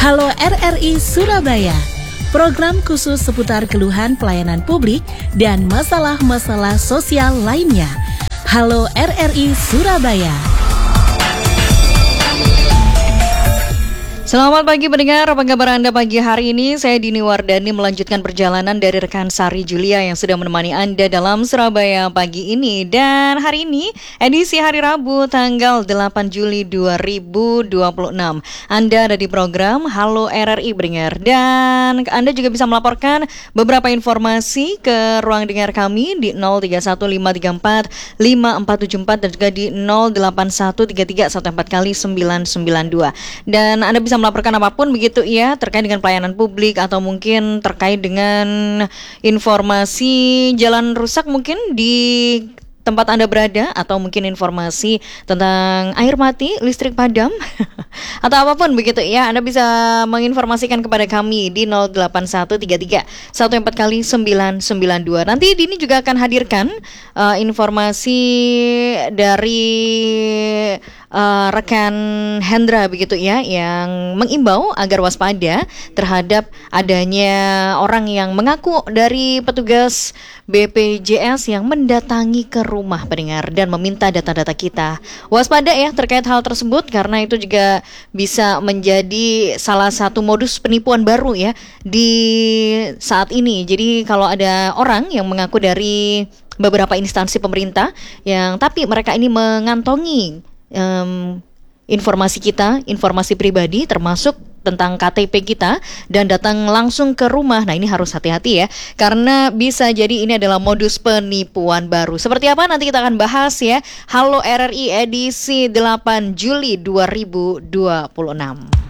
Halo RRI Surabaya, program khusus seputar keluhan pelayanan publik dan masalah-masalah sosial lainnya. Halo RRI Surabaya. Selamat pagi pendengar, apa kabar Anda pagi hari ini? Saya Dini Wardani melanjutkan perjalanan dari rekan Sari Julia yang sudah menemani Anda dalam Surabaya pagi ini. Dan hari ini edisi hari Rabu tanggal 8 Juli 2026. Anda ada di program Halo RRI pendengar. Dan Anda juga bisa melaporkan beberapa informasi ke ruang dengar kami di 0315345474 dan juga di 08133144 Dan Anda bisa melaporkan apapun begitu ya, terkait dengan pelayanan publik atau mungkin terkait dengan informasi jalan rusak mungkin di tempat Anda berada, atau mungkin informasi tentang air mati, listrik padam atau apapun begitu ya. Anda bisa menginformasikan kepada kami di 0813140992. Nanti Dini juga akan hadirkan informasi dari rekan Hendra begitu ya, yang mengimbau agar waspada terhadap adanya orang yang mengaku dari petugas BPJS yang mendatangi ke rumah pendengar dan meminta data-data kita. Waspada ya terkait hal tersebut, karena itu juga bisa menjadi salah satu modus penipuan baru ya di saat ini. Jadi kalau ada orang yang mengaku dari beberapa instansi pemerintah yang tapi mereka ini mengantongi informasi kita, informasi pribadi termasuk tentang KTP kita dan datang langsung ke rumah. Nah, ini harus hati-hati ya, karena bisa jadi ini adalah modus penipuan baru. Seperti apa nanti kita akan bahas ya. Halo RRI edisi 8 Juli 2026.